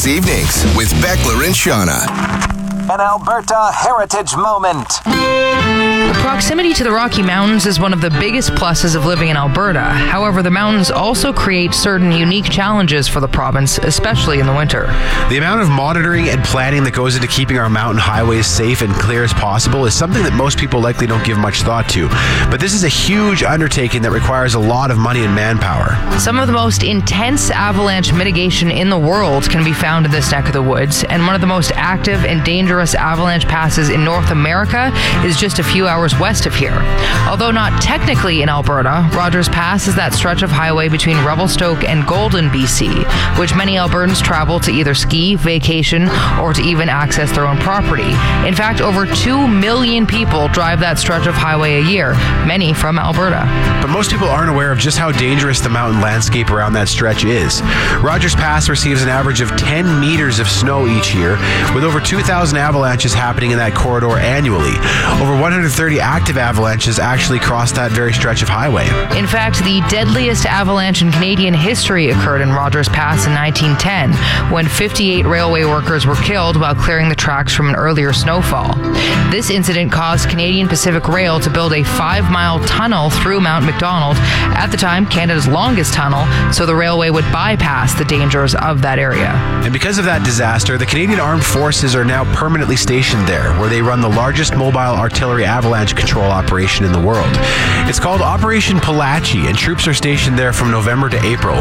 Cruise Evenings with Beckler and Shauna. An Alberta Heritage Moment. The proximity to the Rocky Mountains is one of the biggest pluses of living in Alberta. However, the mountains also create certain unique challenges for the province, especially in the winter. The amount of monitoring and planning that goes into keeping our mountain highways safe and clear as possible is something that most people likely don't give much thought to. But this is a huge undertaking that requires a lot of money and manpower. Some of the most intense avalanche mitigation in the world can be found in this neck of the woods, and one of the most active and dangerous avalanche passes in North America is just a few hours west of here. Although not technically in Alberta, Rogers Pass is that stretch of highway between Revelstoke and Golden, BC, which many Albertans travel to either ski, vacation, or to even access their own property. In fact, over 2 million people drive that stretch of highway a year, many from Alberta. But most people aren't aware of just how dangerous the mountain landscape around that stretch is. Rogers Pass receives an average of 10 meters of snow each year, with over 2,000 avalanches happening in that corridor annually. Over 130 active avalanches actually cross that very stretch of highway. In fact, the deadliest avalanche in Canadian history occurred in Rogers Pass in 1910, when 58 railway workers were killed while clearing the tracks from an earlier snowfall. This incident caused Canadian Pacific Rail to build a 5-mile tunnel through Mount Macdonald, at the time Canada's longest tunnel, so the railway would bypass the dangers of that area. And because of that disaster, the Canadian Armed Forces are now permanently stationed there, where they run the largest mobile artillery avalanche control operation in the world. It's called Operation Palachi, and troops are stationed there from November to April.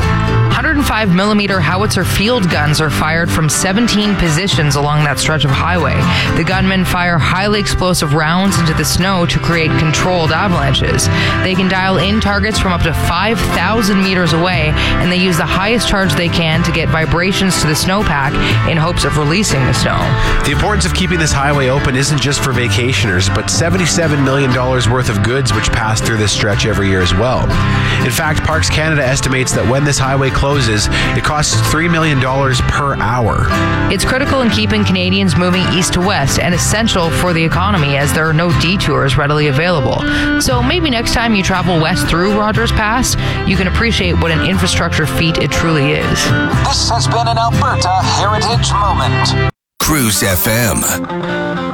105mm howitzer field guns are fired from 17 positions along that stretch of highway. The gunmen fire highly explosive rounds into the snow to create controlled avalanches. They can dial in targets from up to 5,000 meters away, and they use the highest charge they can to get vibrations to the snowpack in hopes of releasing the snow. The importance of keeping this highway open isn't just for vacationers, but $77 million worth of goods which pass through this stretch every year as well. In fact, Parks Canada estimates that when this highway closes, it costs $3 million per hour. It's critical in keeping Canadians moving east to west and essential for the economy as there are no detours readily available. So maybe next time you travel west through Rogers Pass, you can appreciate what an infrastructure feat it truly is. This has been an Alberta Heritage Moment. Cruise FM.